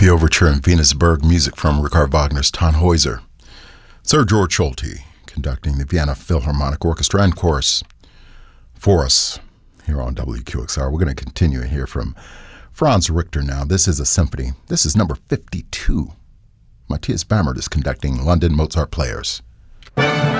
The overture in Venusberg, music from Richard Wagner's Tannhäuser. Sir George Solti conducting the Vienna Philharmonic Orchestra and Chorus for us here on WQXR. We're going to continue to hear from Franz Richter now. This is a symphony. This is number 52. Matthias Bamert is conducting London Mozart Players.